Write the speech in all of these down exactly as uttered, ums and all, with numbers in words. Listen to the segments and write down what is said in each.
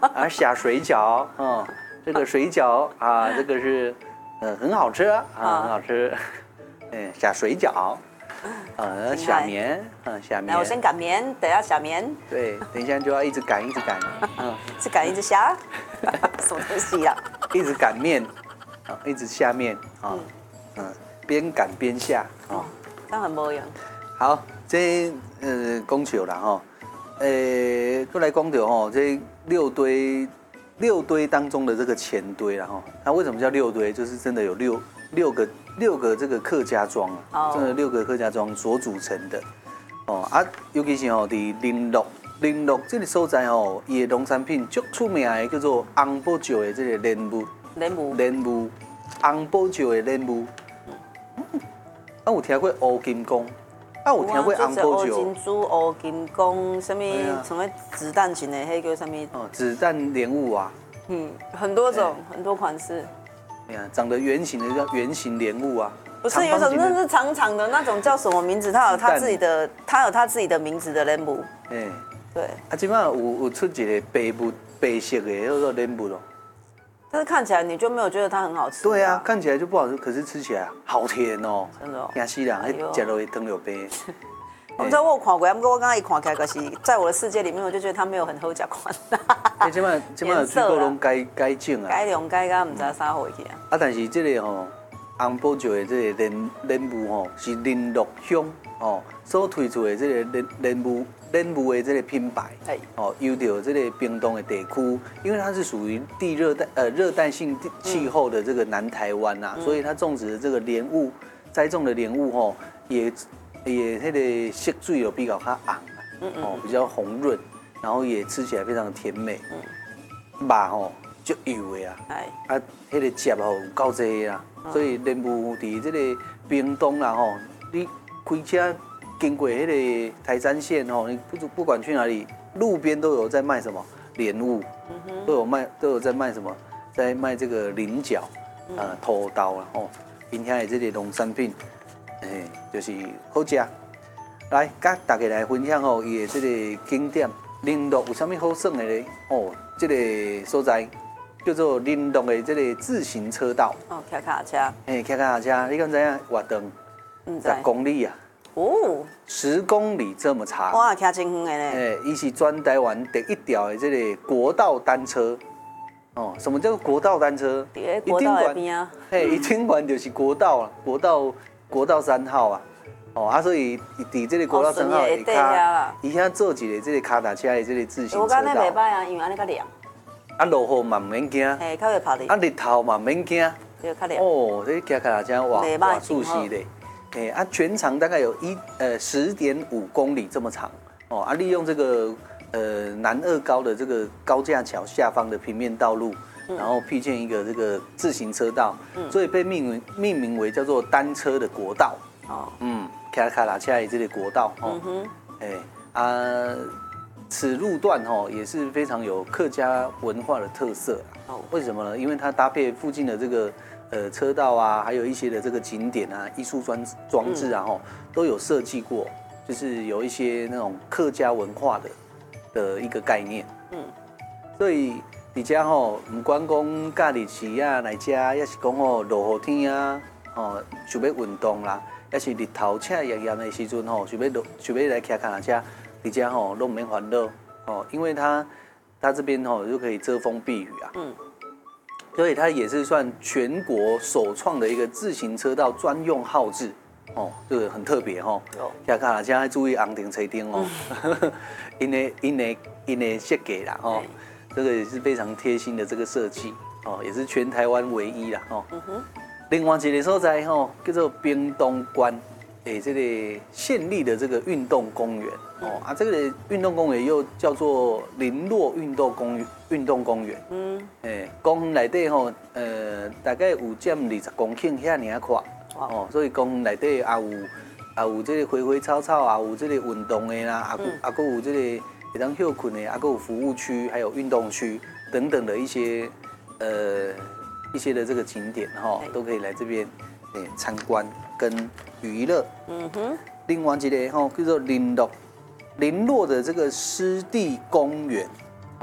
啊，下水饺哦，这个水饺啊，这个是呃很好吃啊，很好吃。嗯，下水饺，呃，下面，嗯，下面。 来，我先擀面，等一下下面。 对，等一下就要一直擀，一直擀，嗯， 是擀一直下，什么东西啊？ 一直擀面，啊，一直下面啊，嗯，边擀边下，哦， 这样很无用。 好，这呃讲笑啦吼，呃，过来讲到吼，这六堆六堆当中的这个前堆啦吼，它为什么叫六堆？就是真的有六六个六个这个客家庄啊，真的六个客家庄所组成的哦啊，尤其是吼伫林鹿林鹿这个所在吼，伊的农产品最出名的叫做红宝石的这个莲雾， 莲雾， 莲雾，红宝石的莲雾。啊，有听过乌金光？啊，有听过红宝石？ 乌金珠、乌金光，什么什么子弹型的，迄叫什么？ 哦，子弹莲雾啊。 嗯，很多种，很多款式。 哎呀，长得圆形的叫圆形莲雾啊。 不是有种那是长长的那种叫什么名字？它有它自己的，它有它自己的名字的莲雾。 哎， 对。 啊，今麦有有出一个白雾白色的叫做莲雾咯。 但是看起来你就没有觉得它很好吃。 对啊，看起来就不好吃，可是吃起来好甜哦。 真的哦。 惊死人，迄食落去汤流杯。 我知道我有看过，不过我刚刚一看起来，可是在我的世界里面，我就觉得它没有很好吃款。 哎，今麦今麦水果拢改改整啊。 改良改到唔知啥回去啊。 啊，但是这个吼，红宝石的这个莲莲雾吼，是林鹿乡哦所推出的这个莲莲雾莲雾的这个品牌。哦，由着这个屏东的地区，因为它是属于地热带呃热带性气候的这个南台湾呐、啊，嗯、所以它种植的这个莲雾，栽种的莲雾吼，也也那个色水有比较较红，嗯嗯哦，比较红润，然后也吃起来非常的甜美，嗯，肉吼足油的啊，啊，那个汁吼有够济啊，所以莲雾伫这个屏东啦吼，你开车经过那个台山县吼，你不不管去哪里，路边都有在卖什么莲雾，嗯、都有卖都有在卖什么，在卖这个菱角，呃，土豆啦吼，因遐的这个农产品，哎，就是好食。来，甲大家来分享吼，伊的这个景点，林鹿有啥物好耍的咧？哦，这个所在叫做林鹿的这个自行车道。 哦，骑脚车。 哎，骑脚车，你敢知影活动十公里啊？哦，十公里这么长。 哇，骑真远的咧。 哎，伊是全台湾第一条的这个国道单车。哦，什么叫国道单车？ 伫国道的边啊。 嘿，一听完就是国道啊，国道国道三号啊。哦，啊，所以伫这个国道三号下骹，伊遐做一个这个脚踏车的这个自行车道。 我感觉袂歹啊，因为安尼较凉。 啊，落雨嘛唔免惊。 嘿，较袂晒哩。 啊，日头嘛唔免惊。 对，较凉。 哦，这骑脚踏车哇哇舒适嘞。哎，啊，全长大概有一呃十点五公里这么长。哦，啊，利用这个呃南二高的这个高架桥下方的平面道路，嗯、然后辟建一个这个自行车道，嗯、所以被命名命名为叫做单车的国道。哦，嗯。骑脚踏车的这个国道哦，哎、嗯、啊，此路段哦也是非常有客家文化的特色哦。为什么呢？因为它搭配附近的这个呃车道啊，还有一些的这个景点啊、艺术装装置啊，吼、嗯、都有设计过，就是有一些那种客家文化的的一个概念。嗯，所以你家吼唔管讲假日时啊来遮，也是讲吼落雨天啊，哦想要运动啦。也是日头赤炎炎的时阵吼，想要想要来骑脚踏车，伫遮吼都唔免烦恼哦，因为它它这边吼就可以遮风避雨啊。嗯，所以它也是算全国首创的一个自行车道专用号志哦，这个很特别吼。骑脚踏车要注意红灯吹灯哦，因为因为因为设计啦吼，这个也是非常贴心的这个设计哦，也是全台湾唯一啦吼。嗯哼。另外一个所在吼，叫做屏东县诶，这个县立的这个运动公园哦啊，这个运动公园又叫做林落运动公运动公园。嗯，诶，公园内底吼，呃，大概有占二十公顷遐尔宽哦，所以公园内底也有也有这个花花草草，也有这个运动的啦，也也佫有这个会当休困的，也佫有服务区，还有运动区等等的一些呃。一些的这个景点哈，都可以来这边诶参观跟娱乐。嗯哼。另外一个哈叫做林落林落的这个湿地公园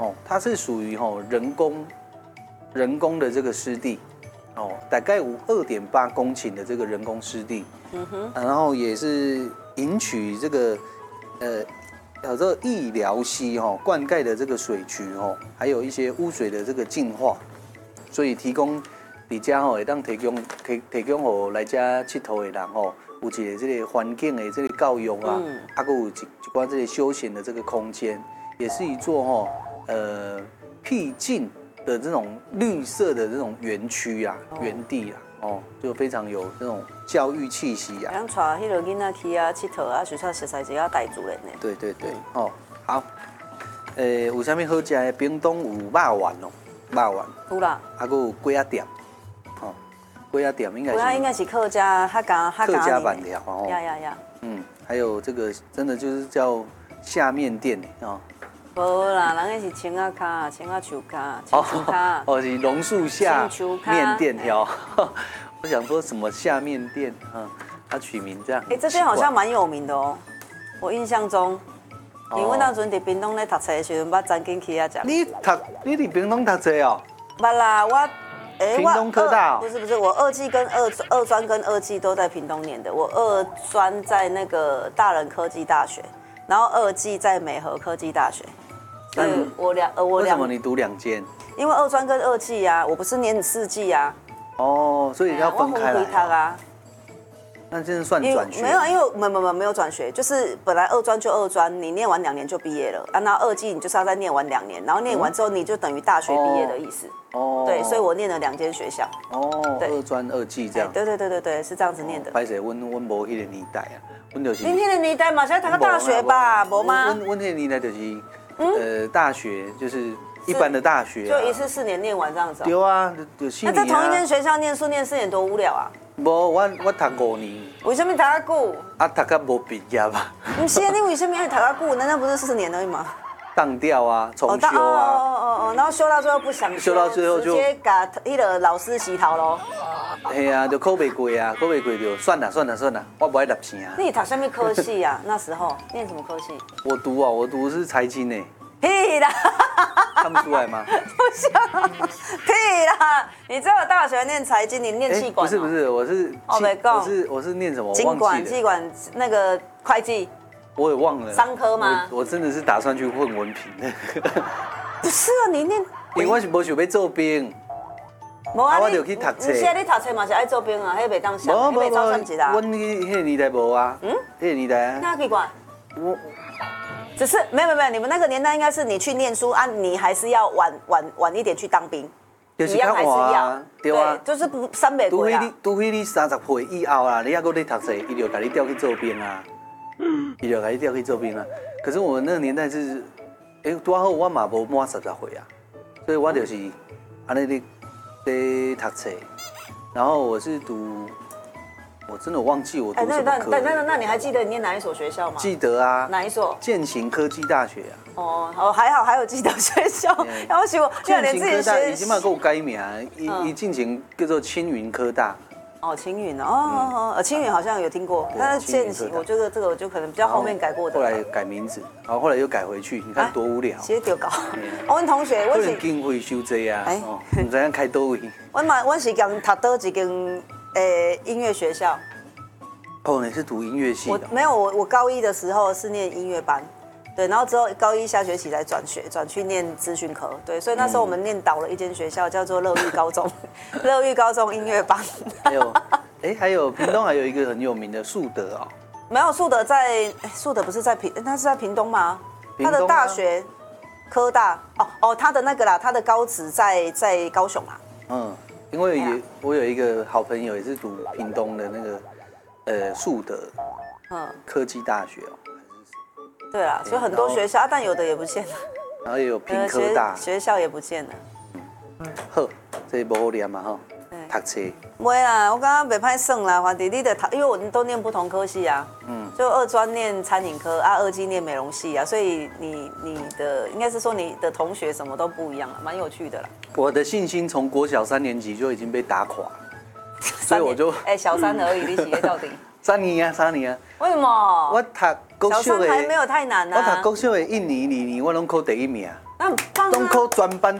哦，它是属于吼人工人工的这个湿地，哦，大概有二点八公顷的这个人工湿地，嗯哼，然后也是引取这个呃。有这个医疗溪哈灌溉的这个水渠哈，还有一些污水的这个净化，所以提供伫家吼会当提供提提供互来家佚佗的人吼，有一个这个环境的这个教育啊，嗯、啊，还有一一寡这个休闲的这个空间，也是一座吼呃僻静的这种绿色的这种园区啊、园地啊。哦，就非常有这种教育气息啊。 想带迄个囡仔去啊，佚佗啊，学校实在是要带主人呢。 对对对，嗯、哦，好。诶、欸，有啥物好食的？屏东有肉丸哦，肉丸。 有啦。 还有粿仔店，哦，粿仔店应该是。 粿仔应该是客家，客家客家板条哦。 呀呀呀。 嗯，还有这个真的就是叫下面店哦。 无啦，人迄是青仔卡、青仔树卡、青树卡。 哦，是榕树下面店条。我想说什么下面店啊？他取名这样。 哎，这间好像蛮有名的哦。我印象中，因为那阵伫屏东咧读册的时阵，捌曾经去遐食。 你读你伫屏东读册哦？ 捌啦，我哎， 屏东科大。 不是不是，我二技跟二二专跟二技都在屏东念的。我二专在那个大人科技大学，然后二技在美和科技大学。所以我两呃我两。 为什么你读两间？ 因为二专跟二技啊，我不是念四技啊。 哦，所以要分开来。 啊。 那真的算转学？ 没有，因为没没没没有转学，就是本来二专就二专，你念完两年就毕业了啊。然后二技你就是要再念完两年，然后念完之后你就等于大学毕业的意思。哦。对，所以我念了两间学校。 哦。二专二技这样。 对对对对对，是这样子念的。 拍摄阮阮无迄个年代啊，阮就是。 你那个年代嘛，现在读个大学吧，无吗？ 阮阮那个年代就是，呃，大学就是一般的大学。 就一次四年念完这样子。 对啊，就四年。 那在同一间学校念书念四年多无聊啊。 无，我我读五年。 为什么读较久？ 啊，读到无毕业啊。 不是，你为什么要读较久？难道不是四年而已吗？ 当掉啊，重修啊。 哦哦哦，然后修到最后不想修，到最后就直接把那个老师洗头喽。 嘿啊，就考袂过啊，考袂过就算了算了算了，我不爱读书啊。 你读什么科系啊？那时候念什么科系？ 我读啊，我读的是财经诶。 屁啦！ 看不出来吗？ 不像，屁啦！你只有大学念财经，你念气管？ 不是不是，我是哦没够， 我是我是念什么？ 经管、气管那个会计。 我也忘了。 商科吗？ 我真的是打算去混文凭的。 不是啊，你念。 因为我是无想要做兵。 无啊， 我就去读册。 是啊，你读册嘛是爱做兵啊，迄袂当想，迄袂招算一啦。 阮迄个年代无啊。嗯。迄个年代啊。 那奇怪。我。只是没有没有没有，你们那个年代应该是你去念书啊，你还是要晚晚晚一点去当兵， 一样还是要， 对啊，就是不三百过啊。 除非你三十岁以后啦，你还搁在读册，伊就把你调去做兵啊，伊就把你调去做兵啊。可是我们那个年代是，哎，拄好我嘛无满十十岁啊，所以我就是安尼咧在读册，然后我是读。我真的忘记我读什么科。 那那那那你还记得你念哪一所学校吗？ 记得啊。 哪一所？ 健行科技大学啊。 哦，好，还好还有记得学校。然后我居然连自己学。 已经嘛给我改名，一一进行叫做青云科大。 哦，青云哦哦哦，青云好像有听过，但是健行，我觉得这个我就可能比较后面改过的。 后来改名字，然后后来又改回去，你看多无聊。 其实丢搞。我问同学， 我是经费收济啊，唔知影开多位。 我嘛，我是讲读倒一间诶音乐学校。 哦，你是读音乐系的？ 我没有，我我高一的时候是念音乐班，对，然后之后高一下学期才转学，转去念资讯科，对，所以那时候我们念倒了一间学校，叫做乐育高中，乐育高中音乐班。 还有，哎，还有屏东还有一个很有名的树德哦。 没有，树德在，树德不是在屏，他是在屏东吗？他的大学，科大，哦哦，他的那个啦，他的高职在在高雄啦。 嗯，因为也我有一个好朋友也是读屏东的那个。呃，树德，嗯，科技大学哦， 对啦，所以很多学校，但有的也不见了， 然后也有屏科大学校也不见了。 嗯，好，这无好念嘛吼，读册。 没啦，我刚刚袂歹算啦，反正你的读，因为我们都念不同科系啊，嗯，就二专念餐饮科啊，二技念美容系啊，所以你你的应该是说你的同学什么都不一样了，蛮有趣的啦。 我的信心从国小三年级就已经被打垮了。所以我就哎，小三而已，你几个到底？ 三年啊，三年啊。 为什么？ 我读国小的， 小三还没有太难啊。 我读国小的一年、二年，我拢考第一名。 那很棒啊。 东科专班